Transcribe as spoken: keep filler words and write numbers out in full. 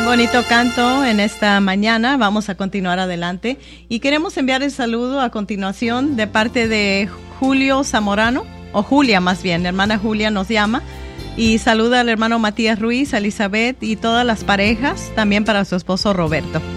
Bonito canto en esta mañana. Vamos a continuar adelante y queremos enviar el saludo a continuación de parte de Julio Zamorano, o Julia más bien, la hermana Julia nos llama y saluda al hermano Matías Ruiz, a Elizabeth y todas las parejas, también para su esposo Roberto.